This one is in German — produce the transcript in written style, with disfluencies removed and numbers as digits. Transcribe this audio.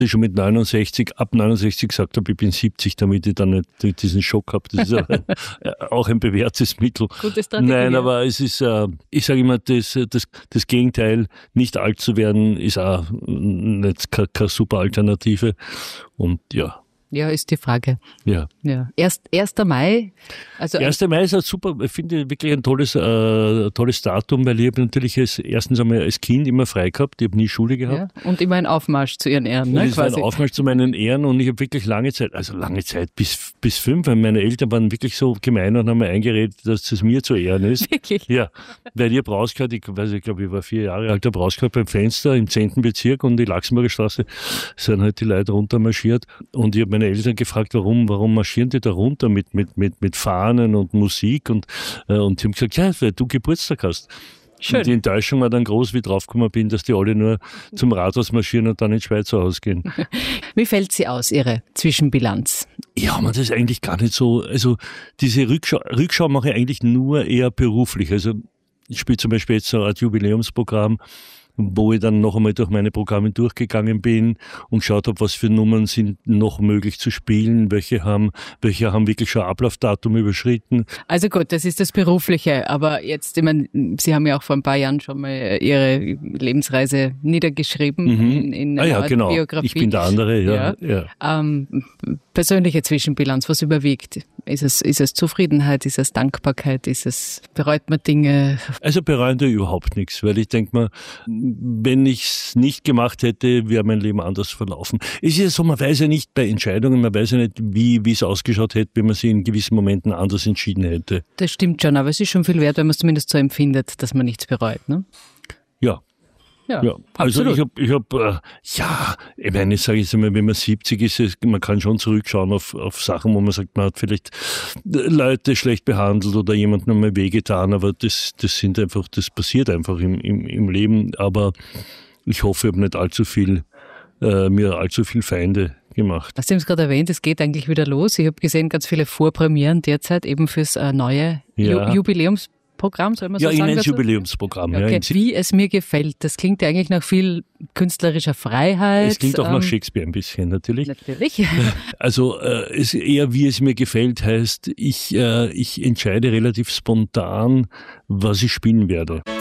ich schon mit 69, ab 69 gesagt habe, ich bin 70, damit ich dann nicht diesen Schock habe. Das ist auch ein bewährtes Mittel. Gute Strategie. Nein, aber es ist, ich sage immer, das Gegenteil, nicht alt zu werden, ist auch nicht keine super Alternative. Und ja. Ja, ist die Frage. Ja. 1. Mai. Also 1. Mai ist ein super, ich finde wirklich ein tolles Datum, weil ich habe natürlich erstens einmal als Kind immer frei gehabt, ich habe nie Schule gehabt. Ja, und immer ein Aufmarsch zu ihren Ehren. Ne, es war ein Aufmarsch zu meinen Ehren und ich habe wirklich lange Zeit bis 5, weil meine Eltern waren wirklich so gemein und haben mir eingeredet, dass es mir zu Ehren ist. Wirklich? Ja, weil ich habe rausgehört, ich glaube, ich war 4 Jahre alt, habe rausgehört beim Fenster im 10. Bezirk und die Laxenburger Straße sind halt die Leute runtermarschiert und ich habe meine Eltern gefragt, warum marschieren die da runter mit Fahnen und Musik und die haben gesagt, ja, weil du Geburtstag hast. Schön. Und die Enttäuschung war dann groß, wie ich draufgekommen bin, dass die alle nur zum Rathaus marschieren und dann ins Schweizer Haus gehen. Wie fällt sie aus, Ihre Zwischenbilanz? Ja, man, das ist eigentlich gar nicht so, also diese Rückschau mache ich eigentlich nur eher beruflich. Also ich spiele zum Beispiel jetzt so eine Art Jubiläumsprogramm, wo ich dann noch einmal durch meine Programme durchgegangen bin und geschaut habe, was für Nummern sind noch möglich zu spielen, welche haben wirklich schon Ablaufdatum überschritten. Also gut, das ist das Berufliche, aber jetzt, ich meine, Sie haben ja auch vor ein paar Jahren schon mal Ihre Lebensreise niedergeschrieben in einer Art genau. Biografie. Ich bin der andere, ja. Persönliche Zwischenbilanz, was überwiegt? Ist es Zufriedenheit, ist es Dankbarkeit, bereut man Dinge? Also bereuen da überhaupt nichts, weil ich denke mal, wenn ich es nicht gemacht hätte, wäre mein Leben anders verlaufen. Es ist ja so, man weiß ja nicht bei Entscheidungen, man weiß ja nicht, wie es ausgeschaut hätte, wenn man sich in gewissen Momenten anders entschieden hätte. Das stimmt schon, aber es ist schon viel wert, wenn man es zumindest so empfindet, dass man nichts bereut, ne? Ja, also ich habe, ich meine, ich sage jetzt einmal, wenn man 70 ist, man kann schon zurückschauen auf Sachen, wo man sagt, man hat vielleicht Leute schlecht behandelt oder jemandem einmal wehgetan, aber das passiert einfach im Leben, aber ich hoffe, ich habe nicht mir allzu viel Feinde gemacht. Sie haben es gerade erwähnt, es geht eigentlich wieder los. Ich habe gesehen, ganz viele Vorpremieren derzeit eben fürs neue Jubiläumsprogramm, soll man so sagen? Ja, ein Jubiläumsprogramm. Okay. Ja, wie es mir gefällt. Das klingt ja eigentlich nach viel künstlerischer Freiheit. Es klingt auch nach Shakespeare ein bisschen, natürlich. Natürlich. Also es eher, wie es mir gefällt, heißt, ich entscheide relativ spontan, was ich spielen werde.